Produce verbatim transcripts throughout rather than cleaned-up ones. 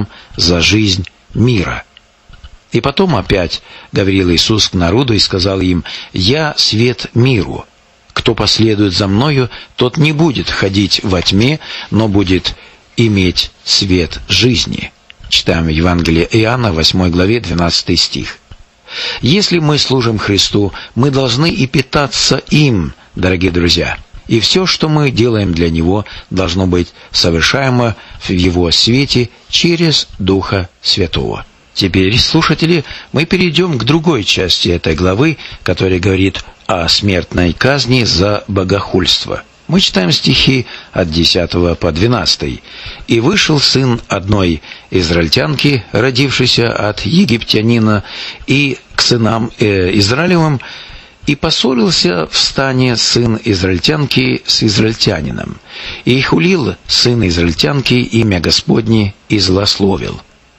нам за жизнь мира». И потом опять говорил Иисус к народу и сказал им: «Я свет миру. Кто последует за Мною, тот не будет ходить во тьме, но будет иметь свет жизни». Читаем Евангелие Иоанна, восьмой главе, двенадцатый стих. Если мы служим Христу, мы должны и питаться им, дорогие друзья. И все, что мы делаем для Него, должно быть совершаемо в Его свете через Духа Святого. Теперь, слушатели, мы перейдем к другой части этой главы, которая говорит о смертной казни за богохульство. Мы читаем стихи от десятого по двенадцатый. «И вышел сын одной израильтянки, родившейся от египтянина, и к сынам э, Израилевым, и поссорился в стане сын израильтянки с израильтянином, и хулил сын израильтянки имя Господне и злословил.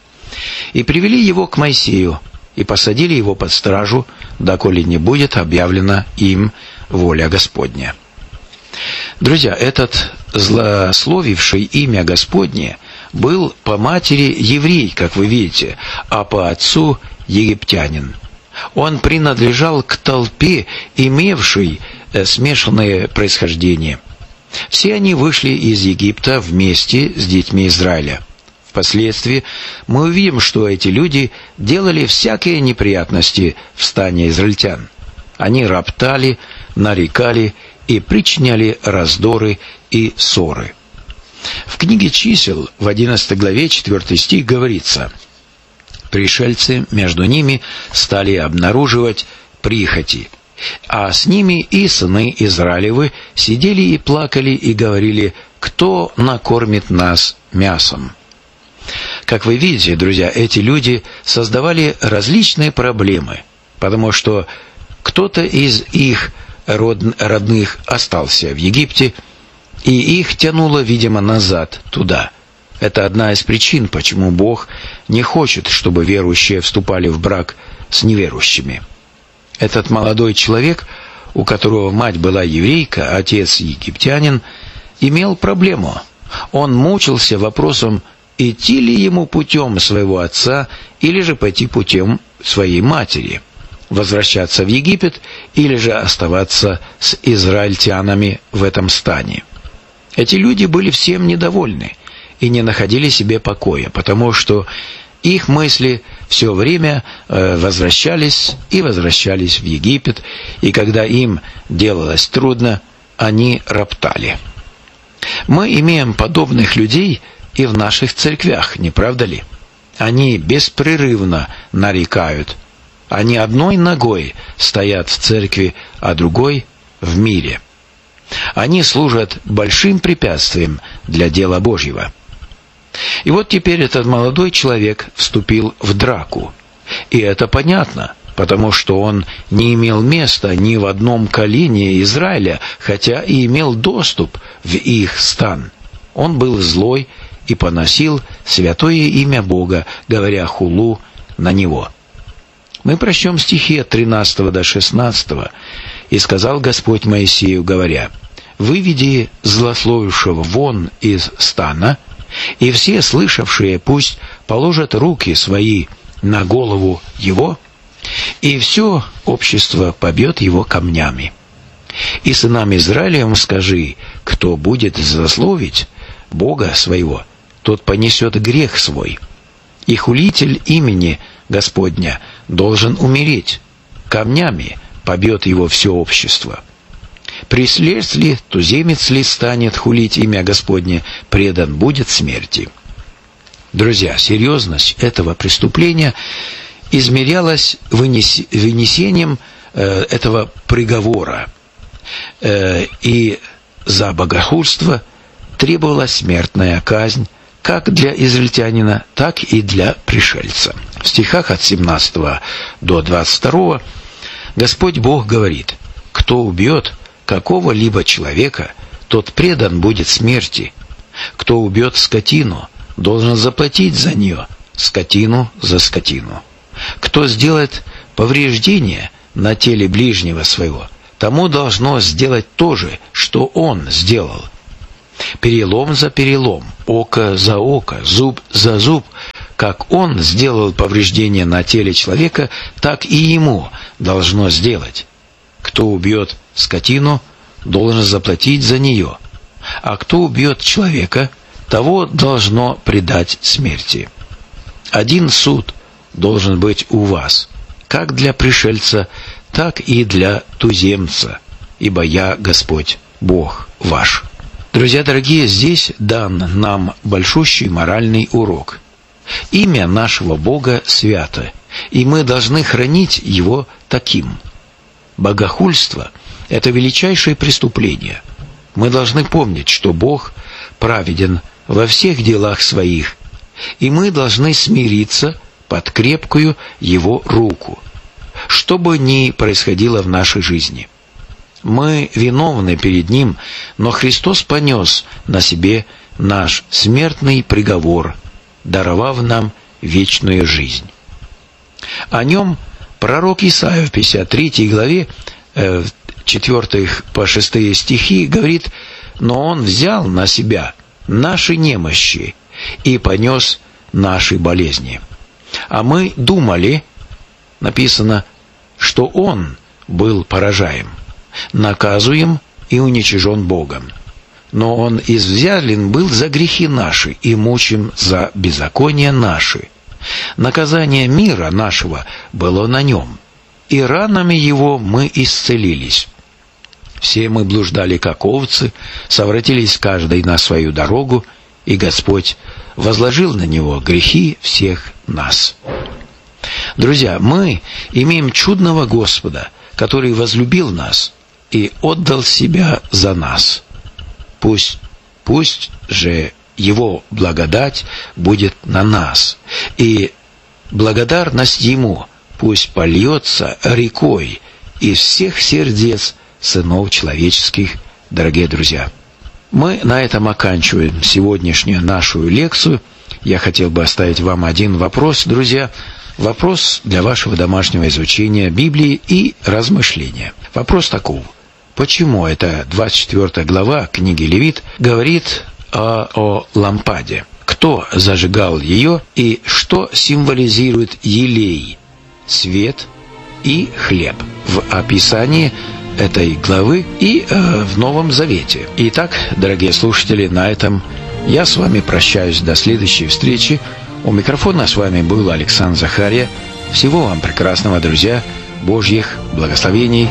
И привели его к Моисею, и посадили его под стражу, доколе не будет объявлена им воля Господня». Друзья, этот злословивший имя Господне был по матери еврей, как вы видите, а по отцу египтянин. Он принадлежал к толпе, имевшей смешанное происхождение. Все они вышли из Египта вместе с детьми Израиля. Впоследствии мы увидим, что эти люди делали всякие неприятности в стане израильтян. Они роптали, нарекали и причиняли раздоры и ссоры. В книге «Чисел» в одиннадцатой главе четвёртый стих говорится: «Пришельцы между ними стали обнаруживать прихоти, а с ними и сыны Израилевы сидели и плакали и говорили: кто накормит нас мясом?» Как вы видите, друзья, эти люди создавали различные проблемы, потому что кто-то из их родных остался в Египте, и их тянуло, видимо, назад туда. Это одна из причин, почему Бог не хочет, чтобы верующие вступали в брак с неверующими. Этот молодой человек, у которого мать была еврейка, а отец египтянин, имел проблему. Он мучился вопросом, идти ли ему путем своего отца или же пойти путем своей матери, возвращаться в Египет или же оставаться с израильтянами в этом стане. Эти люди были всем недовольны и не находили себе покоя, потому что их мысли все время э, возвращались и возвращались в Египет, и когда им делалось трудно, они роптали. Мы имеем подобных людей и в наших церквях, не правда ли? Они беспрерывно нарекают. Они одной ногой стоят в церкви, а другой в мире. Они служат большим препятствием для дела Божьего. И вот теперь этот молодой человек вступил в драку. И это понятно, потому что он не имел места ни в одном колене Израиля, хотя и имел доступ в их стан. Он был злой и поносил святое имя Бога, говоря хулу на него. Мы прочтем стихи от тринадцатого до шестнадцатого. «И сказал Господь Моисею, говоря: выведи злословившего вон из стана, и все слышавшие пусть положат руки свои на голову его, и все общество побьет его камнями. И сынам Израилевым скажи: кто будет злословить Бога своего, тот понесет грех свой. И хулитель имени Господня должен умереть, камнями побьет его все общество. Преследует ли, туземец ли станет хулить имя Господне, предан будет смерти». Друзья, серьезность этого преступления измерялась вынес... вынесением э, этого приговора. Э, и за богохульство требовалась смертная казнь как для израильтянина, так и для пришельца. В стихах от семнадцатого до двадцать второго Господь Бог говорит: «Кто убьет какого-либо человека, тот предан будет смерти. Кто убьет скотину, должен заплатить за нее, скотину за скотину. Кто сделает повреждение на теле ближнего своего, тому должно сделать то же, что он сделал. Перелом за перелом, око за око, зуб за зуб как Он сделал повреждение на теле человека, так и ему должно сделать. Кто убьет скотину, должен заплатить за нее, а кто убьет человека, того должно предать смерти. Один суд должен быть у вас, как для пришельца, так и для туземца, ибо я Господь, Бог ваш». Друзья дорогие, здесь дан нам большущий моральный урок. Имя нашего Бога свято, и мы должны хранить его таким. Богохульство – это величайшее преступление. Мы должны помнить, что Бог праведен во всех делах своих, и мы должны смириться под крепкую Его руку, что бы ни происходило в нашей жизни. Мы виновны перед Ним, но Христос понес на себе наш смертный приговор, даровав нам вечную жизнь. О Нем пророк Исаия в пятьдесят третьей главе, э, четвёртых по шестые стихи, говорит: «Но Он взял на себя наши немощи и понес наши болезни. А мы думали, написано, что Он был поражаем, наказуем и уничижен Богом. Но Он извзялен был за грехи наши и мучим за беззакония наши. Наказание мира нашего было на Нем, и ранами Его мы исцелились. Все мы блуждали, как овцы, совратились каждый на свою дорогу, и Господь возложил на Него грехи всех нас». Друзья, мы имеем чудного Господа, который возлюбил нас и отдал себя за нас. Пусть, пусть же Его благодать будет на нас, и благодарность Ему пусть польется рекой из всех сердец сынов человеческих, дорогие друзья. Мы на этом оканчиваем сегодняшнюю нашу лекцию. Я хотел бы оставить вам один вопрос, друзья. Вопрос для вашего домашнего изучения Библии и размышления. Вопрос таков: почему эта двадцать четвёртая глава книги Левит говорит о, о лампаде? Кто зажигал ее и что символизирует елей, свет и хлеб в описании этой главы и э, в Новом Завете? Итак, дорогие слушатели, на этом я с вами прощаюсь до следующей встречи. У микрофона с вами был Александр Захарья. Всего вам прекрасного, друзья, Божьих благословений.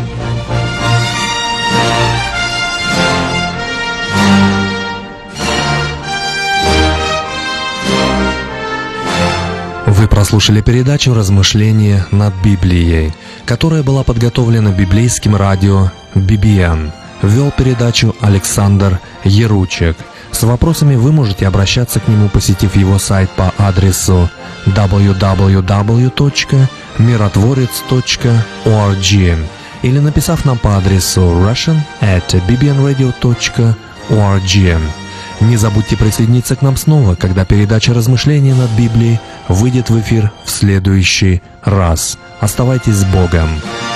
Вы прослушали передачу «Размышления над Библией», которая была подготовлена библейским радио би би эн. Вел передачу Александр Яручек. С вопросами вы можете обращаться к нему, посетив его сайт по адресу дабл ю дабл ю дабл ю точка миротворец точка орг или написав нам по адресу russian at би би эн radio точка орг. Не забудьте присоединиться к нам снова, когда передача «Размышления над Библией» выйдет в эфир в следующий раз. Оставайтесь с Богом!